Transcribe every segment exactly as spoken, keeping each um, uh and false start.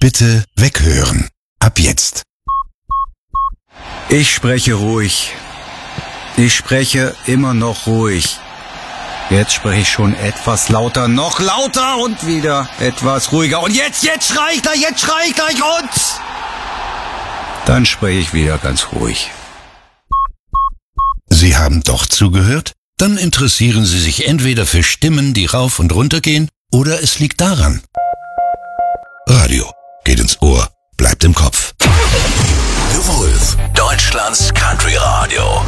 Bitte weghören. Ab jetzt. Ich spreche ruhig. Ich spreche immer noch ruhig. Jetzt spreche ich schon etwas lauter, noch lauter und wieder etwas ruhiger. Und jetzt, jetzt schrei ich gleich, jetzt schrei ich gleich und... Dann spreche ich wieder ganz ruhig. Sie haben doch zugehört? Dann interessieren Sie sich entweder für Stimmen, die rauf und runter gehen, oder es liegt daran. Radio geht ins Ohr, bleibt im Kopf. The Wolf, Deutschlands Country Radio.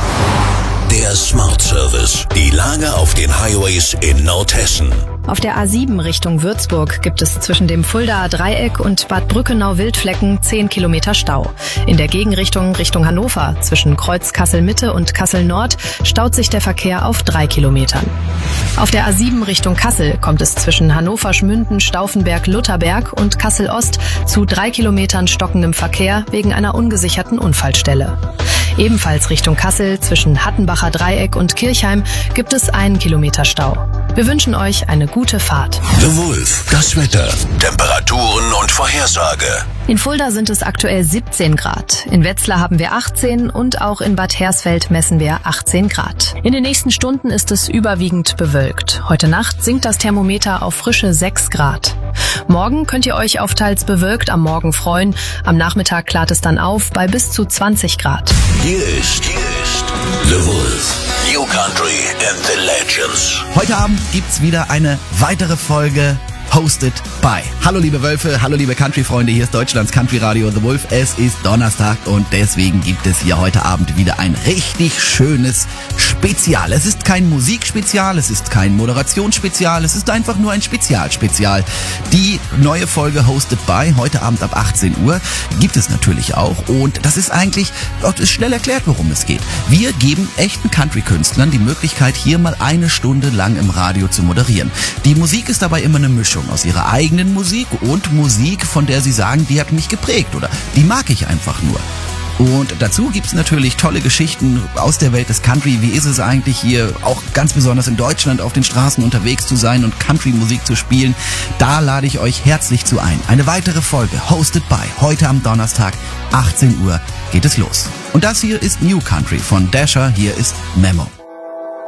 Der Smart Service. Die Lage auf den Highways in Nordhessen. Auf der A sieben Richtung Würzburg gibt es zwischen dem Fuldaer Dreieck und Bad Brückenau-Wildflecken zehn Kilometer Stau. In der Gegenrichtung Richtung Hannover zwischen Kreuz Kassel-Mitte und Kassel-Nord staut sich der Verkehr auf drei Kilometern. Auf der A sieben Richtung Kassel kommt es zwischen Hannover-Schmünden, Stauffenberg-Lutherberg und Kassel-Ost zu drei Kilometern stockendem Verkehr wegen einer ungesicherten Unfallstelle. Ebenfalls Richtung Kassel zwischen Hattenbacher Dreieck und Kirchheim gibt es einen Kilometer Stau. Wir wünschen euch eine gute Fahrt. The Wolf, das Wetter, Temperaturen und Vorhersage. In Fulda sind es aktuell siebzehn Grad. In Wetzlar haben wir achtzehn und auch in Bad Hersfeld messen wir achtzehn Grad. In den nächsten Stunden ist es überwiegend bewölkt. Heute Nacht sinkt das Thermometer auf frische sechs Grad. Morgen könnt ihr euch auf teils bewölkt am Morgen freuen. Am Nachmittag klart es dann auf bei bis zu zwanzig Grad. Hier ist, hier ist The Wolf. New Country and the Legends. Heute Abend gibt's wieder eine weitere Folge hosted by. Hallo liebe Wölfe, hallo liebe Country-Freunde, hier ist Deutschlands Country Radio The Wolf. Es ist Donnerstag und deswegen gibt es hier heute Abend wieder ein richtig schönes Spezial. Es ist kein Musikspezial, es ist kein Moderationsspezial, es ist einfach nur ein Spezial-Spezial. Die neue Folge hosted by, heute Abend ab achtzehn Uhr, gibt es natürlich auch und das ist eigentlich, das ist schnell erklärt, worum es geht. Wir geben echten Country-Künstlern die Möglichkeit, hier mal eine Stunde lang im Radio zu moderieren. Die Musik ist dabei immer eine Mischung aus ihrer eigenen Musik und Musik, von der sie sagen, die hat mich geprägt oder die mag ich einfach nur. Und dazu gibt's natürlich tolle Geschichten aus der Welt des Country. Wie ist es eigentlich hier, auch ganz besonders in Deutschland, auf den Straßen unterwegs zu sein und Country-Musik zu spielen? Da lade ich euch herzlich zu ein. Eine weitere Folge, hosted by, heute am Donnerstag, achtzehn Uhr geht es los. Und das hier ist New Country von Dasher, hier ist Memo.